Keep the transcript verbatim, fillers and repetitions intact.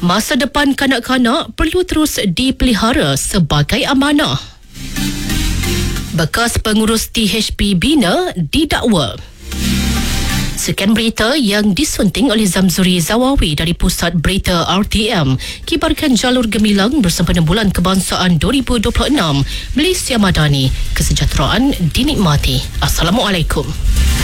Masa depan kanak-kanak perlu terus dipelihara sebagai amanah. Bekas pengurus T H P bina didakwa. Sekian berita yang disunting oleh Zamzuri Zawawi dari Pusat Berita R T M. Kibarkan jalur gemilang bersempena Bulan Kebangsaan dua ribu dua puluh enam. Malaysia Madani, kesejahteraan dinikmati. Assalamualaikum.